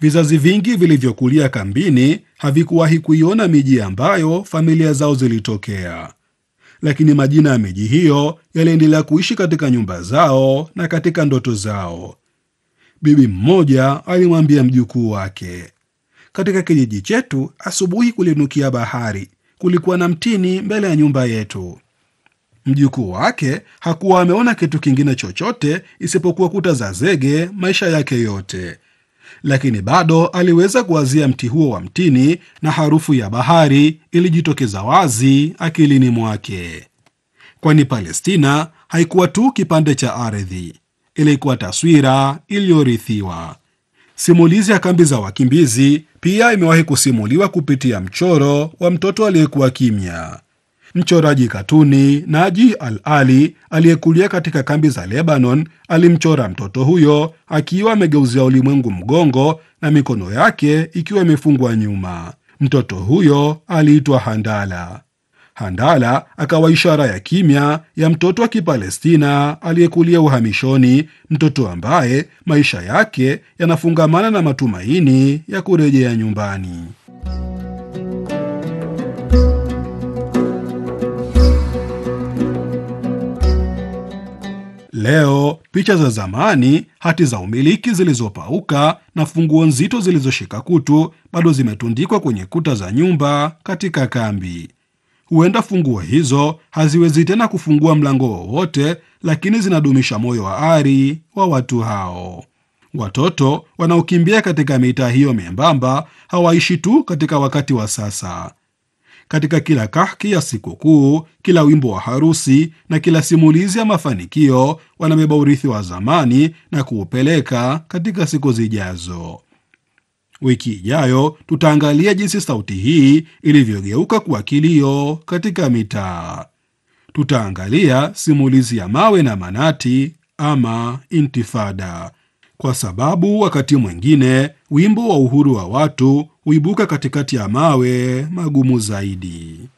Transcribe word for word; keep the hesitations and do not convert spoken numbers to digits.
Vizazi vingi vilivyokulia kambini havikuwahi kuiona miji ambayo familia zao zilitokea, lakini majina ya miji hiyo yaliendelea kuishi katika nyumba zao na katika ndoto zao. Bibi mmoja alimwambia mjukuu wake, katika kijiji chetu asubuhi kulinukia bahari, kulikuwa na mtini mbele ya nyumba yetu. Mjukuu wake hakuwa ameona kitu kingine chochote isipokuwa kuta za zege maisha yake yote, lakini bado aliweza kuwazia mti huo wa mtini na harufu ya bahari ilijitokeza wazi akilini mwake. Kwani Palestina haikuwa tu kipande cha ardhi, ilikuwa taswira iliyorithiwa. Simulizi ya kambi za wakimbizi pia imewahi kusimuliwa kupitia mchoro wa mtoto aliyekuwa kimya. Mchoraji katuni Naji Al-Ali aliyekulia katika kambi za Lebanon alimchora mtoto huyo akiwa amegeuzia ulimwengu mgongo na mikono yake ikiwa imefungwa nyuma. Mtoto huyo aliitwa Handala. Handala akawa ishara ya kimya ya mtoto wa Kipalestina aliyekulia uhamishoni, mtoto ambaye maisha yake yanafungamana na matumaini ya kurejea nyumbani. Leo picha za zamani, hati za umiliki zilizopauka na funguo nzito zilizoshika kutu bado zimetundikwa kwenye kuta za nyumba katika kambi. Huenda funguo hizo haziwezi tena kufungua mlango wowote, lakini zinadumisha moyo wa ari wa watu hao. Watoto wanaokimbia katika mitaa hiyo membamba hawaishi tu katika wakati wa sasa. Katika kila kahki ya sikukuu, kila wimbo wa harusi na kila simulizi ya mafanikio, wanabeba urithi wa zamani na kuupeleka katika siku zijazo. Wiki ijayo tutaangalia jinsi sauti hii ilivyogeuka kuwa kilio katika mitaa. Tutaangalia simulizi ya mawe na manati ama intifada, kwa sababu wakati mwingine wimbo wa uhuru wa watu huibuka katikati ya mawe magumu zaidi.